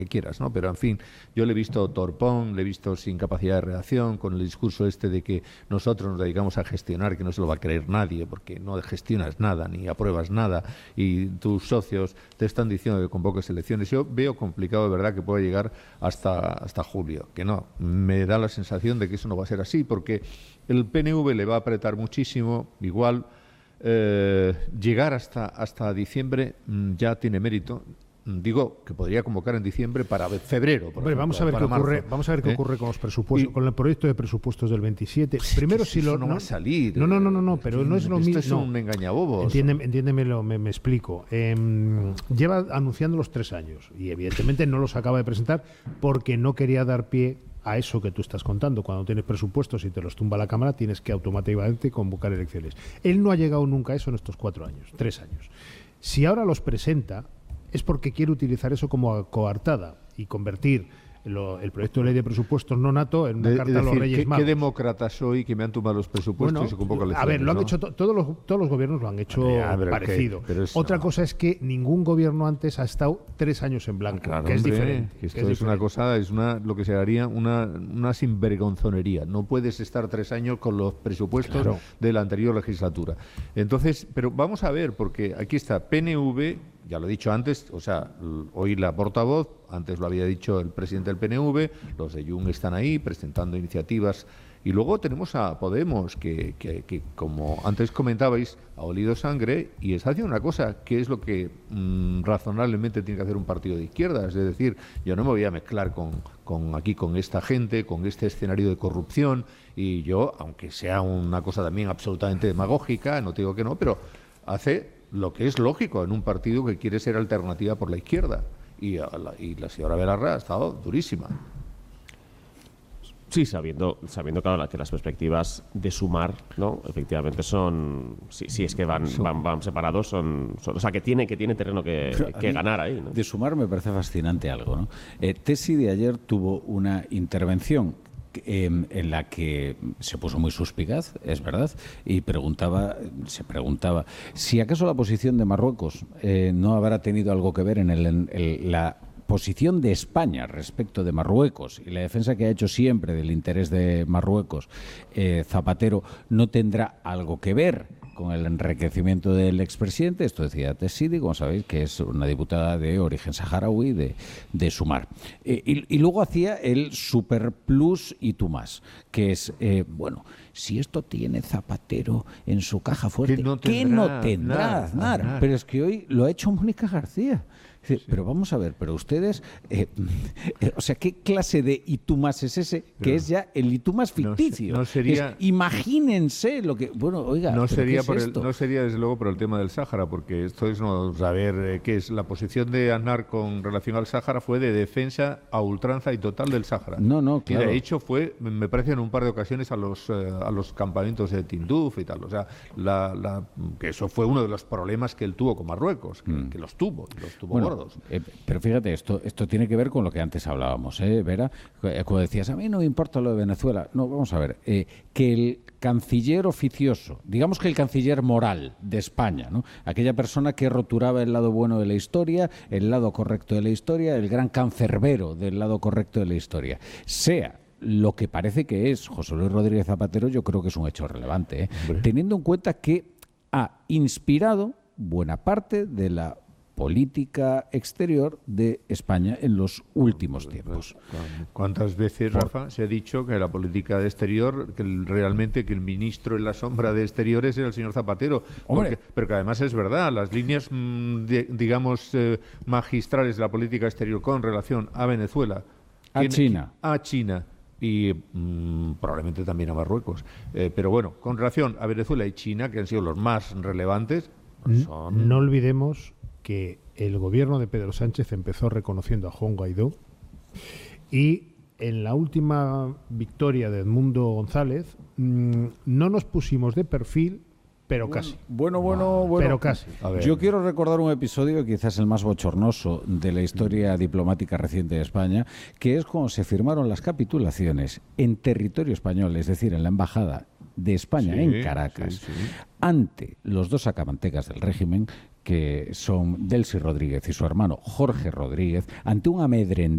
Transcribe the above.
que quieras, ¿no? Pero en fin, yo le he visto torpón, le he visto sin capacidad de reacción, con el discurso este de que nosotros nos dedicamos a gestionar, que no se lo va a creer nadie, porque no gestionas nada, ni apruebas nada, y tus socios te están diciendo que convoques elecciones. Yo veo complicado de verdad que pueda llegar hasta julio, que no, me da la sensación de que eso no va a ser así, porque el PNV le va a apretar muchísimo, igual llegar hasta diciembre ya tiene mérito. Digo que podría convocar en diciembre para febrero. Hombre, vamos a ver qué ocurre con los presupuestos, con el proyecto de presupuestos del 27. Primero, si no va a salir. No, pero no es lo mismo. Esto es un engañabobos. Entiéndemelo, me explico. Lleva anunciando los 3 años y evidentemente no los acaba de presentar porque no quería dar pie a eso que tú estás contando. Cuando tienes presupuestos y te los tumba la Cámara, tienes que automáticamente convocar elecciones. Él no ha llegado nunca a eso en estos 3 años. Si ahora los presenta, es porque quiere utilizar eso como coartada y convertir el proyecto de ley de presupuestos no nato en una carta a los Reyes Magos. ¿Qué demócrata soy que me han tumbado los presupuestos y se convoca elecciones? A ver, lo han hecho todos los gobiernos lo han hecho parecido. Otra cosa es que ningún gobierno antes ha estado 3 años en blanco, claro, que es diferente. Que esto es una cosa, lo que se haría una sinvergonzonería. No puedes estar 3 años con los presupuestos de la anterior legislatura. Entonces, pero vamos a ver, porque aquí está PNV. Ya lo he dicho antes, o sea, hoy la portavoz, antes lo había dicho el presidente del PNV, los de Jung están ahí presentando iniciativas. Y luego tenemos a Podemos, que como antes comentabais, ha olido sangre y está haciendo una cosa que es lo que razonablemente tiene que hacer un partido de izquierda. Es decir, yo no me voy a mezclar con esta gente, con este escenario de corrupción. Y yo, aunque sea una cosa también absolutamente demagógica, no te digo que no, pero hace lo que es lógico en un partido que quiere ser alternativa por la izquierda. Y la señora Belarra ha estado durísima. Sí, sabiendo claro, que las perspectivas de Sumar, ¿no? Efectivamente son, sí es que van separados, o sea, que tiene terreno que ganar ahí, ¿no? De Sumar me parece fascinante algo, ¿no? Tesi de ayer tuvo una intervención en la que se puso muy suspicaz, es verdad, y se preguntaba si acaso la posición de Marruecos no habrá tenido algo que ver en la posición de España respecto de Marruecos y la defensa que ha hecho siempre del interés de Marruecos. Zapatero no tendrá algo que ver con el enriquecimiento del expresidente. Esto decía Tessidi, como sabéis, que es una diputada de origen saharaui de Sumar. Y luego hacía el superplus y tú más, que es, si esto tiene Zapatero en su caja fuerte, ¿qué no tendrá Aznar? Pero es que hoy lo ha hecho Mónica García. Sí. Pero vamos a ver, pero ustedes, o sea, ¿qué clase de y tú más es ese? Que es ya el y tú más ficticio. No sería, imagínense lo que, oiga, no sería desde luego por el tema del Sáhara, porque esto es no saber qué es la posición de Aznar con relación al Sáhara fue de defensa a ultranza y total del Sáhara. No, claro. Y de hecho fue, me parece, en un par de ocasiones a los campamentos de Tinduf y tal. O sea, que eso fue uno de los problemas que él tuvo con Marruecos, que los tuvo gordos. Pero fíjate, esto tiene que ver con lo que antes hablábamos, Vera, como decías, a mí no me importa lo de Venezuela. No, vamos a ver, que el canciller oficioso, digamos que el canciller moral de España, ¿no? Aquella persona que roturaba el lado bueno de la historia, el lado correcto de la historia, el gran cancerbero del lado correcto de la historia, sea lo que parece que es José Luis Rodríguez Zapatero, yo creo que es un hecho relevante, teniendo en cuenta que ha inspirado buena parte de la política exterior de España en los últimos tiempos. ¿Cuántas veces, Rafa, se ha dicho que la política de exterior, que el ministro en la sombra de exteriores era el señor Zapatero? Pero que además es verdad, las líneas, digamos, magistrales de la política exterior con relación a Venezuela, a China y probablemente también a Marruecos. Pero bueno, con relación a Venezuela y China, que han sido los más relevantes, no olvidemos que el gobierno de Pedro Sánchez empezó reconociendo a Juan Guaidó y en la última victoria de Edmundo González no nos pusimos de perfil, pero casi. Bueno. Pero casi. Yo quiero recordar un episodio, quizás el más bochornoso de la historia diplomática reciente de España, que es cuando se firmaron las capitulaciones en territorio español, es decir, en la embajada de España en Caracas, ante los dos sacamantecas del régimen, que son Delcy Rodríguez y su hermano Jorge Rodríguez, ante un amedrentamiento